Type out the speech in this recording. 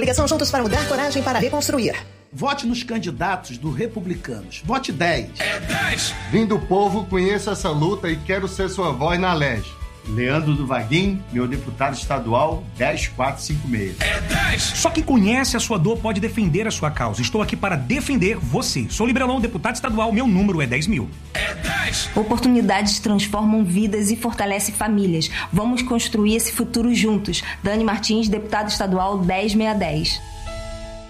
Coligação Juntos para Mudar, coragem para reconstruir. Vote nos candidatos do Republicanos. Vote 10. É 10. Vim do povo, conheço essa luta e quero ser sua voz na LERJ. Leandro do Vaguinho, meu deputado estadual, 10456. É 10. Só quem conhece a sua dor pode defender a sua causa. Estou aqui para defender você. Sou Librelão, deputado estadual, meu número é 10.000. É 10. Oportunidades transformam vidas e fortalecem famílias. Vamos construir esse futuro juntos. Dani Martins, deputado estadual, 10610.